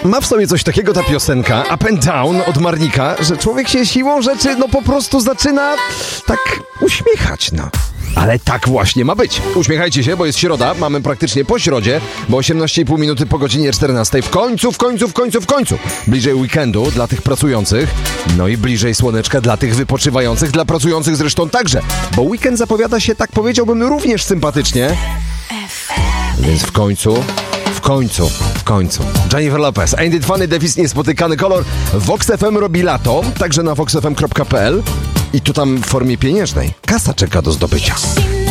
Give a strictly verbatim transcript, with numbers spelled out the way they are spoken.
Ma w sobie coś takiego ta piosenka Up and Down od Marnika, że człowiek się siłą rzeczy no po prostu zaczyna tak uśmiechać, no. Ale tak właśnie ma być. Uśmiechajcie się, bo jest środa, mamy praktycznie po środzie, bo osiemnaście i pół minuty po godzinie czternastej. W końcu, w końcu, w końcu, w końcu. Bliżej weekendu dla tych pracujących, no i bliżej słoneczka dla tych wypoczywających, dla pracujących zresztą także. Bo weekend zapowiada się, tak powiedziałbym, również sympatycznie. Więc w końcu... W końcu, w końcu. Jennifer Lopez, Ain't It Funny, deficyt niespotykany kolor. Vox F M robi lato, także na vox f m kropka p l i tu tam w formie pieniężnej. Kasa czeka do zdobycia.